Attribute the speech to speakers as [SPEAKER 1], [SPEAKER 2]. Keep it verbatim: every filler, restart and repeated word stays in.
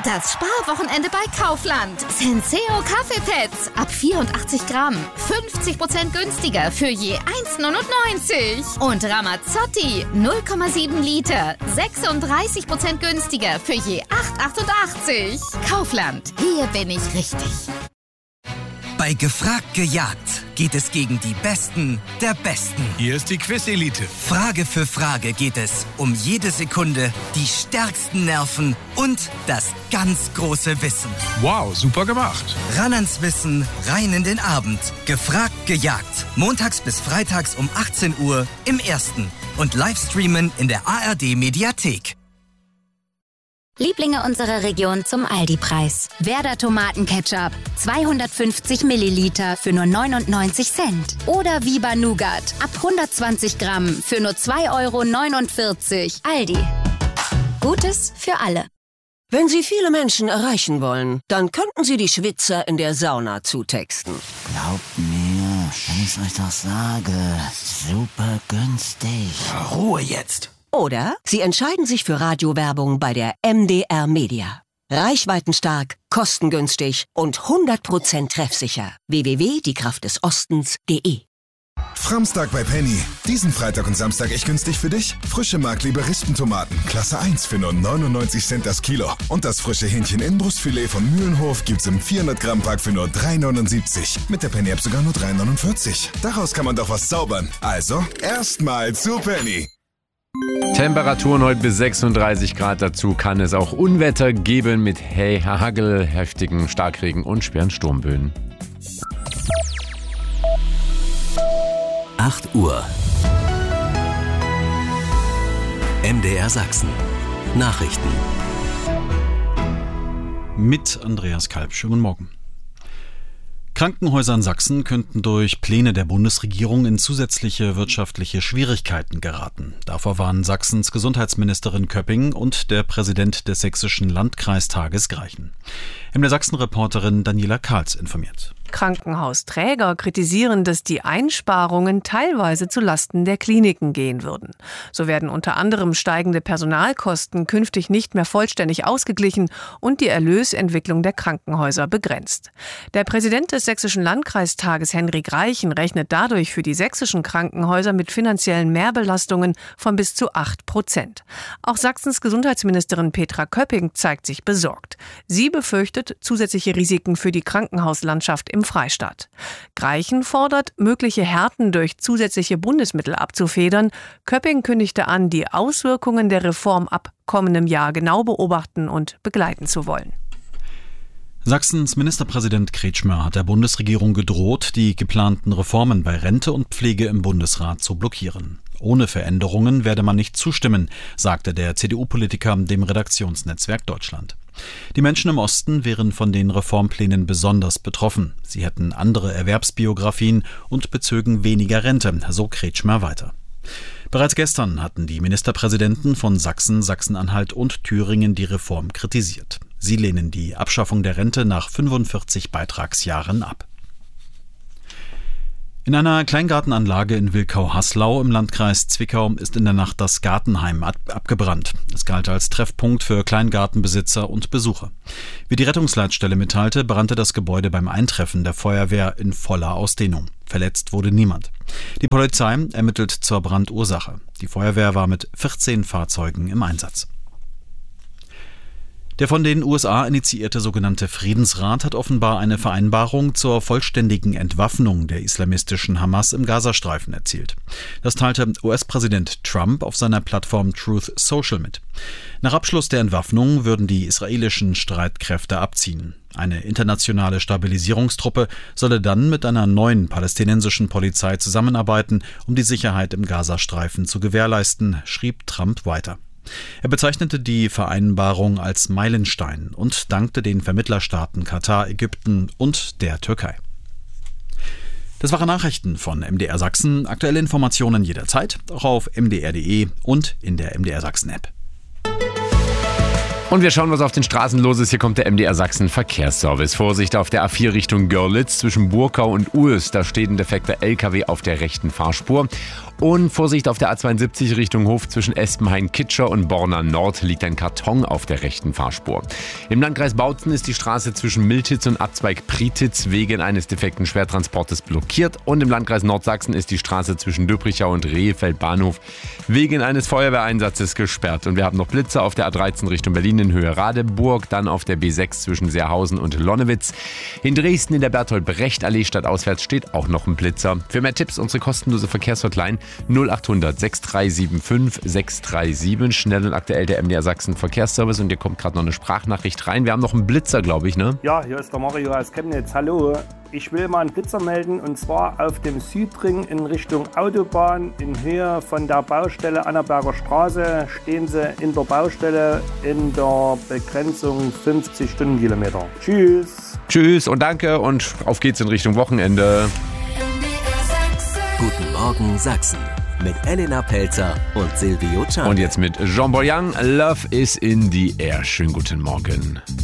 [SPEAKER 1] Das Sparwochenende bei Kaufland. Senseo Kaffeepads ab vierundachtzig Gramm. fünfzig Prozent günstiger für je eins Komma neunundneunzig. Und Ramazzotti null Komma sieben Liter. sechsunddreißig Prozent günstiger für je acht Komma achtundachtzig. Kaufland. Hier bin ich richtig.
[SPEAKER 2] Bei Gefragt gejagt geht es gegen die Besten der Besten.
[SPEAKER 3] Hier ist die Quiz-Elite.
[SPEAKER 2] Frage für Frage geht es um jede Sekunde, die stärksten Nerven und das ganz große Wissen.
[SPEAKER 3] Wow, super gemacht.
[SPEAKER 2] Ran ans Wissen, rein in den Abend. Gefragt gejagt. Montags bis freitags um achtzehn Uhr im Ersten. Und Livestreamen in der A R D-Mediathek.
[SPEAKER 4] Lieblinge unserer Region zum Aldi-Preis. Werder Tomatenketchup, zweihundertfünfzig Milliliter für nur neunundneunzig Cent. Oder Viva Nougat, ab hundertzwanzig Gramm für nur zwei Euro neunundvierzig. Aldi. Gutes für alle.
[SPEAKER 5] Wenn Sie viele Menschen erreichen wollen, dann könnten Sie die Schwitzer in der Sauna zutexten.
[SPEAKER 6] Glaubt mir, wenn ich euch das sage, super günstig.
[SPEAKER 7] Ruhe jetzt.
[SPEAKER 5] Oder Sie entscheiden sich für Radiowerbung bei der M D R Media. Reichweitenstark, kostengünstig und hundert Prozent treffsicher. w w w punkt die kraft des ostens punkt de.
[SPEAKER 8] Framstag bei Penny. Diesen Freitag und Samstag echt günstig für dich? Frische Markleber Rispentomaten, Klasse eins für nur neunundneunzig Cent das Kilo. Und das frische Hähnchen-Innenbrustfilet von Mühlenhof gibt's im vierhundert Gramm Pack für nur drei neunundsiebzig. Mit der Penny-App sogar nur drei neunundvierzig. Daraus kann man doch was zaubern. Also, erstmal zu Penny.
[SPEAKER 9] Temperaturen heute bis sechsunddreißig Grad. Dazu kann es auch Unwetter geben mit Hagel, heftigen Starkregen und schweren Sturmböen.
[SPEAKER 10] acht Uhr. M D R Sachsen. Nachrichten.
[SPEAKER 11] Mit Andreas Kalb. Schönen Morgen. Krankenhäuser in Sachsen könnten durch Pläne der Bundesregierung in zusätzliche wirtschaftliche Schwierigkeiten geraten. Davor warnen Sachsens Gesundheitsministerin Köpping und der Präsident des Sächsischen Landkreistages Greichen. M D R Sachsen-Reporterin Daniela Karls informiert.
[SPEAKER 12] Krankenhausträger kritisieren, dass die Einsparungen teilweise zu Lasten der Kliniken gehen würden. So werden unter anderem steigende Personalkosten künftig nicht mehr vollständig ausgeglichen und die Erlösentwicklung der Krankenhäuser begrenzt. Der Präsident des Sächsischen Landkreistages Henrik Reichen rechnet dadurch für die sächsischen Krankenhäuser mit finanziellen Mehrbelastungen von bis zu acht Prozent. Auch Sachsens Gesundheitsministerin Petra Köpping zeigt sich besorgt. Sie befürchtet zusätzliche Risiken für die Krankenhauslandschaft im Freistaat. Greichen fordert, mögliche Härten durch zusätzliche Bundesmittel abzufedern. Köpping kündigte an, die Auswirkungen der Reform ab kommendem Jahr genau beobachten und begleiten zu wollen.
[SPEAKER 11] Sachsens Ministerpräsident Kretschmer hat der Bundesregierung gedroht, die geplanten Reformen bei Rente und Pflege im Bundesrat zu blockieren. Ohne Veränderungen werde man nicht zustimmen, sagte der C D U-Politiker dem Redaktionsnetzwerk Deutschland. Die Menschen im Osten wären von den Reformplänen besonders betroffen. Sie hätten andere Erwerbsbiografien und bezögen weniger Rente, so Kretschmer weiter. Bereits gestern hatten die Ministerpräsidenten von Sachsen, Sachsen-Anhalt und Thüringen die Reform kritisiert. Sie lehnen die Abschaffung der Rente nach fünfundvierzig Beitragsjahren ab. In einer Kleingartenanlage in Wilkau-Haslau im Landkreis Zwickau ist in der Nacht das Gartenheim ab- abgebrannt. Es galt als Treffpunkt für Kleingartenbesitzer und Besucher. Wie die Rettungsleitstelle mitteilte, brannte das Gebäude beim Eintreffen der Feuerwehr in voller Ausdehnung. Verletzt wurde niemand. Die Polizei ermittelt zur Brandursache. Die Feuerwehr war mit vierzehn Fahrzeugen im Einsatz. Der von den U S A initiierte sogenannte Friedensrat hat offenbar eine Vereinbarung zur vollständigen Entwaffnung der islamistischen Hamas im Gazastreifen erzielt. Das teilte U S-Präsident Trump auf seiner Plattform Truth Social mit. Nach Abschluss der Entwaffnung würden die israelischen Streitkräfte abziehen. Eine internationale Stabilisierungstruppe solle dann mit einer neuen palästinensischen Polizei zusammenarbeiten, um die Sicherheit im Gazastreifen zu gewährleisten, schrieb Trump weiter. Er bezeichnete die Vereinbarung als Meilenstein und dankte den Vermittlerstaaten Katar, Ägypten und der Türkei. Das waren Nachrichten von M D R Sachsen. Aktuelle Informationen jederzeit, auch auf m d r punkt d e und in der M D R Sachsen App.
[SPEAKER 9] Und wir schauen, was auf den Straßen los ist. Hier kommt der M D R Sachsen Verkehrsservice. Vorsicht auf der A vier Richtung Görlitz zwischen Burkau und Ues. Da steht ein defekter L K W auf der rechten Fahrspur. Und Vorsicht auf der A zweiundsiebzig Richtung Hof zwischen Espenhain-Kitscher und Borna Nord liegt ein Karton auf der rechten Fahrspur. Im Landkreis Bautzen ist die Straße zwischen Miltitz und Abzweig Prietitz wegen eines defekten Schwertransportes blockiert. Und im Landkreis Nordsachsen ist die Straße zwischen Döbrichau und Rehfeld Bahnhof wegen eines Feuerwehreinsatzes gesperrt. Und wir haben noch Blitzer auf der A dreizehn Richtung Berlin in Höhe Radeburg, dann auf der B sechs zwischen Seerhausen und Lonnewitz. In Dresden in der Bertolt-Brecht-Allee stadtauswärts steht auch noch ein Blitzer. Für mehr Tipps unsere kostenlose Verkehrshotline null acht hundert sechs drei sieben fünf sechs drei sieben. Schnell und aktuell der M D R Sachsen Verkehrsservice. Und hier kommt gerade noch eine Sprachnachricht rein. Wir haben noch einen Blitzer, glaube ich, ne?
[SPEAKER 7] Ja, hier ist der Mario aus Chemnitz. Hallo. Ich will mal einen Blitzer melden und zwar auf dem Südring in Richtung Autobahn in Höhe von der Baustelle Annaberger Straße stehen sie in der Baustelle in der Begrenzung fünfzig Stundenkilometer. Tschüss.
[SPEAKER 9] Tschüss und danke und auf geht's in Richtung Wochenende.
[SPEAKER 10] Guten Morgen Sachsen mit Elena Pelzer und Silvio Can.
[SPEAKER 9] Und jetzt mit Jean Boyang. Love is in the air. Schönen guten Morgen.